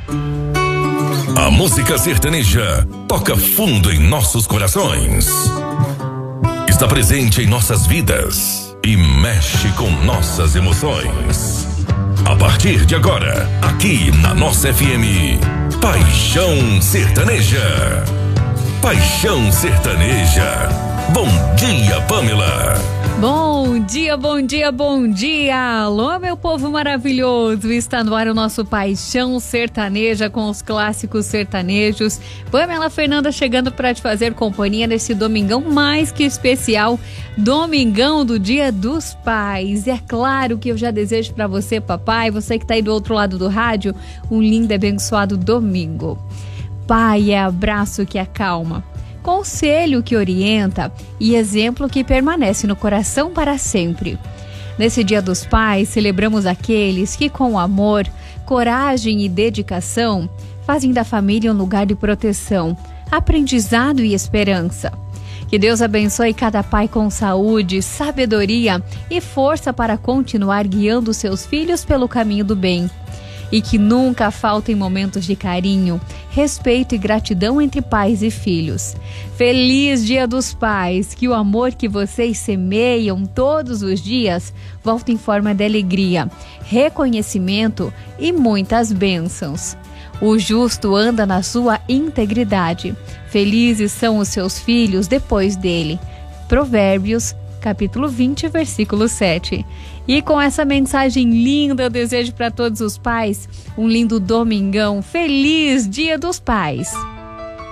A música sertaneja toca fundo em nossos corações. Está presente em nossas vidas e mexe com nossas emoções. A partir de agora, aqui na nossa FM, Paixão Sertaneja. Paixão Sertaneja. Bom dia, Pamela. Bom dia, bom dia, bom dia. Alô, meu povo maravilhoso. Está no ar o nosso Paixão Sertaneja com os clássicos sertanejos. Pamela Fernanda chegando para te fazer companhia nesse domingão mais que especial, domingão do Dia dos Pais. E é claro que eu já desejo para você, papai, você que está aí do outro lado do rádio, um lindo e abençoado domingo. Pai é abraço que acalma, conselho que orienta e exemplo que permanece no coração para sempre. Nesse Dia dos Pais, celebramos aqueles que, com amor, coragem e dedicação, fazem da família um lugar de proteção, aprendizado e esperança. Que Deus abençoe cada pai com saúde, sabedoria e força para continuar guiando seus filhos pelo caminho do bem. E que nunca faltem momentos de carinho, respeito e gratidão entre pais e filhos. Feliz Dia dos Pais, que o amor que vocês semeiam todos os dias volte em forma de alegria, reconhecimento e muitas bênçãos. O justo anda na sua integridade. Felizes são os seus filhos depois dele. Provérbios, capítulo 20, versículo 7. E com essa mensagem linda, eu desejo para todos os pais um lindo domingão. Feliz Dia dos Pais!